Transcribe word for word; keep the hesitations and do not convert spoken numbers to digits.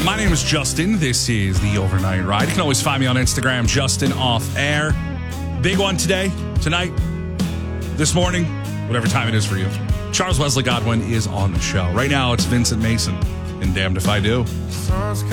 My name is Justin. This is the Overnight Ride. You can always find me on Instagram, Justin Off Air. Big one today, tonight, this morning, whatever time it is for you. Charles Wesley Godwin is on the show. Right now, it's Vincent Mason, and Damned If I Do.